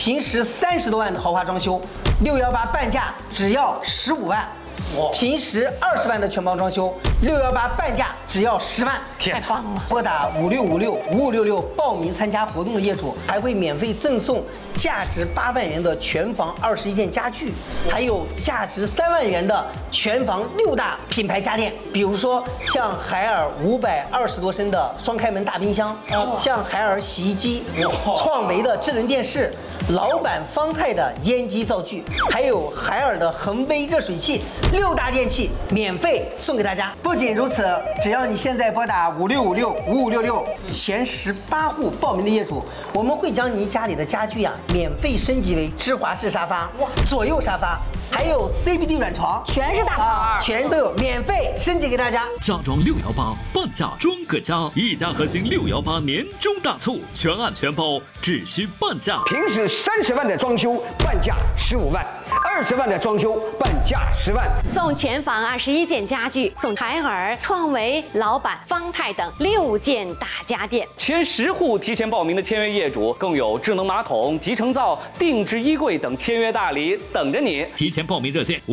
平时30多万的豪华装修，618半价只要15万。平时20万的全包装修，618半价只要10万， 太棒了！ 拨打56565566报名参加活动的业主，还会免费赠送价值8万元的全房21件家具，还有价值3万元的全房6大品牌家电，比如说像海尔520多升的双开门大冰箱，像海尔洗衣机，创维的智能电视。老板方太的烟机灶具，还有海尔的恒威热水器，6大电器免费送给大家。不仅如此，只要你现在拨打56565566前18户报名的业主，我们会将您家里的家具免费升级为芝华士沙发、左右沙发，还有 CBD 软床， 全是大牌， 全都有免费升级给大家。 家装618半价装个家，一家核心618年终大促，全案全包，只需半价。 平时30万的装修，半价15万；20万的装修，半价10万。 送全房21件家具，送海尔、创维、老板、方太等6件大家电。 前10户提前报名的签约业主，更有智能马桶、集成灶、定制衣柜等签约大礼等着你。 提前报名热线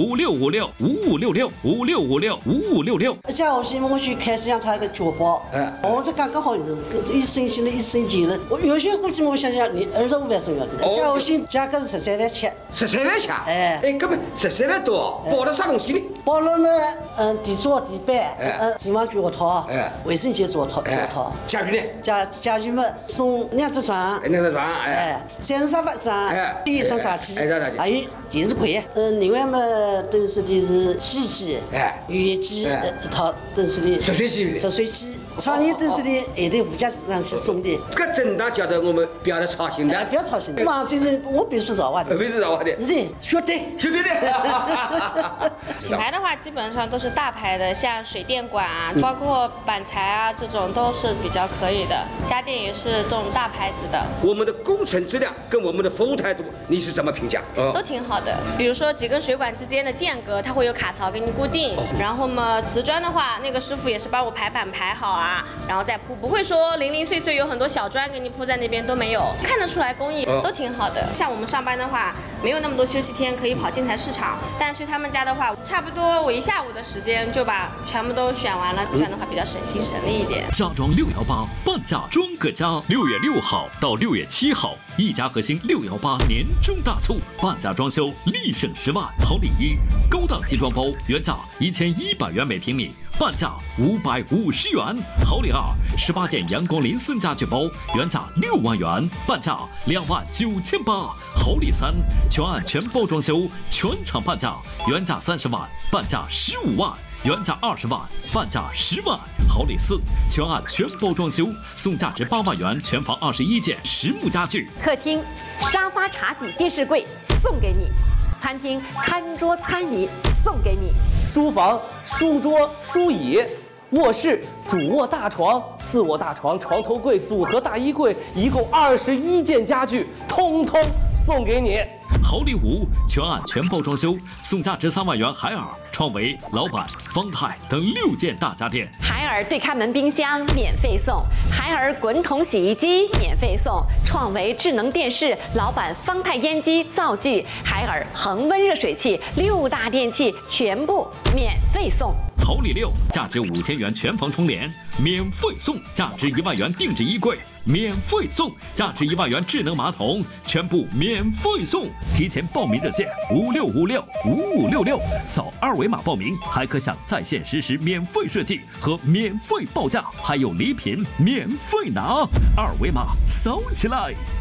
5656556656565566。 像我现在我去开始让他一个脚包，我是刚好一升级了，1升级了。我有些估计我想想，你25万送要的，加我新价格是13万7。 13万7？哎，根本13万多，包了啥东西呢？ 包了嘛，地桌、地板，厨房脚套，卫生间脚套， 家具呢？ 家具嘛，送2只床 ，2只床， 3张沙发张，一张茶几，还有电视柜，另外嘛，等于说的是洗衣机，浴液机一套，等于说的热水器。厂里等于说的还得附加上去送的。 这真的叫得我们不要操心的， 不要操心的。嘛，这人我必须绕啊的， 必须绕啊的， 是的，绝对的。品牌的话，基本上都是大牌的，像水电管啊，包括板材啊，这种都是比较可以的。家电也是这种大牌子的。 我们的工程质量跟我们的服务态度，你是怎么评价？ 都挺好的。比如说几根水管之间的间隔，它会有卡槽给你固定。然后嘛，瓷砖的话，那个师傅也是帮我排板排好啊。然后再铺，不会说零零碎碎有很多小砖给你铺在那边都没有，看得出来工艺都挺好的。像我们上班的话，没有那么多休息天可以跑建材市场，但去他们家的话，差不多我1下午的时间就把全部都选完了，这样的话比较省心省力一点。 家装618半价装个家，6月6号到6月7号，一家核心618年终大促，半价装修立省10万。好礼1，高档集装包原价1100元每平米。半价550元，好礼2，18件阳光林森家具包，原价6万元，半价29800。好礼3，全案全包装修，全场半价，原价30万，半价15万，原价20万，半价10万。好礼4，全案全包装修，送价值8万元全房21件实木家具。 客厅沙发、茶几、电视柜送给你，餐厅餐桌、餐椅送给你。 书房书桌、书椅，卧室主卧大床、次卧大床、床头柜、组合大衣柜，一共21件家具，通通送给你。 好礼5，全案全包装修，送价值3万元海尔、创维、老板、方太等6件大家电。 海尔对开门冰箱免费送，海尔滚筒洗衣机免费送，创维智能电视、老板方太烟机灶具、海尔恒温热水器6大电器全部免费送。 好礼6，价值5000元全房窗帘免费送，价值1万元定制衣柜免费送，价值1万元智能马桶全部免费送。提前报名热线56565566，扫2维码报名，还可享在线实时免费设计和免费报价，还有礼品免费拿，2维码扫起来。